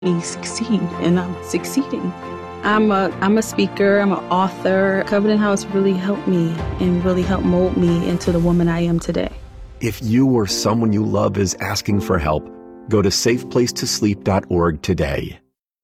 me succeed, and I'm succeeding. I'm a speaker, I'm an author. Covenant House really helped me and really helped mold me into the woman I am today. If you or someone you love is asking for help, go to safeplacetosleep.org today.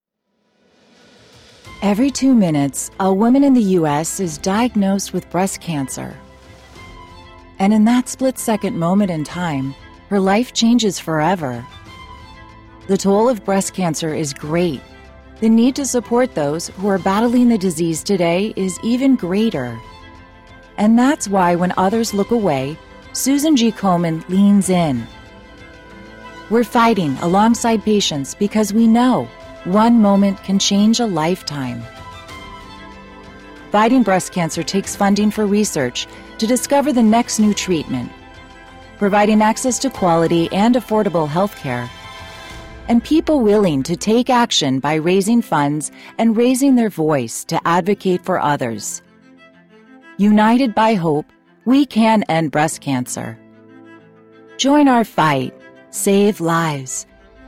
Every 2 minutes, a woman in the U.S. is diagnosed with breast cancer. And in that split-second moment in time, her life changes forever. The toll of breast cancer is great. The need to support those who are battling the disease today is even greater. And that's why when others look away, Susan G. Komen leans in. We're fighting alongside patients because we know one moment can change a lifetime. Fighting breast cancer takes funding for research to discover the next new treatment, providing access to quality and affordable health care, and people willing to take action by raising funds and raising their voice to advocate for others. United by hope, we can end breast cancer. Join our fight. Save lives.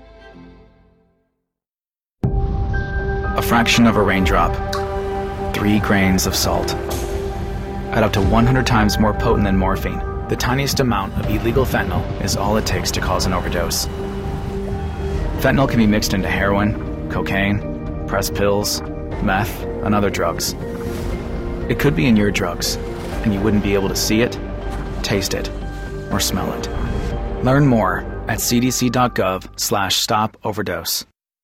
A fraction of a raindrop, 3 grains of salt. At up to 100 times more potent than morphine, the tiniest amount of illegal fentanyl is all it takes to cause an overdose. Fentanyl can be mixed into heroin, cocaine, pressed pills, meth, and other drugs. It could be in your drugs, and you wouldn't be able to see it, taste it, or smell it. Learn more at cdc.gov/stop-overdose.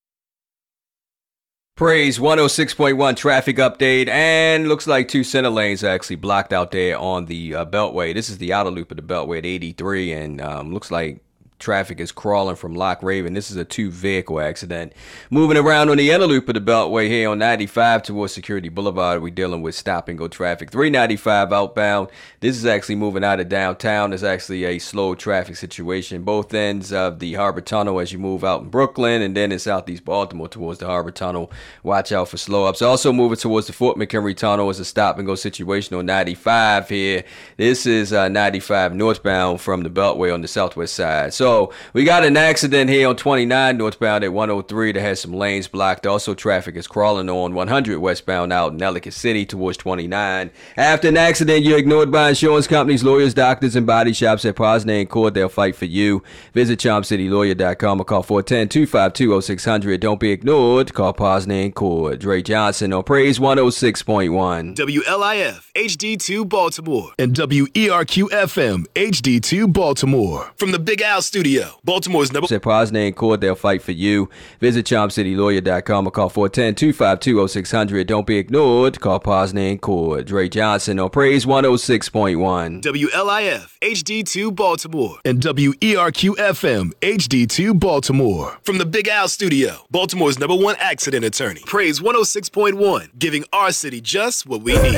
Praise 106.1 traffic update, and looks like 2 center lanes are actually blocked out there on the Beltway. This is the outer loop of the Beltway at 83, and looks like traffic is crawling from Lock Raven. This is a 2-vehicle accident. Moving around on the inner loop of the Beltway here on 95 towards Security Boulevard, we're dealing with stop-and-go traffic. 395 outbound. This is actually moving out of downtown. There's actually a slow traffic situation. Both ends of the Harbor Tunnel as you move out in Brooklyn, and then in Southeast Baltimore towards the Harbor Tunnel. Watch out for slow-ups. Also moving towards the Fort McHenry Tunnel is a stop-and-go situation on 95 here. This is 95 northbound from the Beltway on the southwest side. So we got an accident here on 29 northbound at 103 that has some lanes blocked. Also, traffic is crawling on 100 westbound out in Ellicott City towards 29. After an accident, you're ignored by insurance companies, lawyers, doctors, and body shops at Posner and Court. They'll fight for you. Visit CharmCityLawyer.com or call 410-252-0600. Don't be ignored. Call Posner and Court. Dre Johnson on Praise 106.1. WLIF HD2 Baltimore and WERQ FM HD2 Baltimore from the Big Al Studio. Baltimore's number. At Posner and Court, they'll fight for you. Visit CharmCityLawyer.com or call 410-252-0600. Don't be ignored. Call Posner and Court. Dre Johnson on Praise 106.1. WLIF HD2 Baltimore and WERQ FM HD2 Baltimore from the Big Al Studio. Baltimore's #1 accident attorney. Praise 106.1, giving our city just what we need.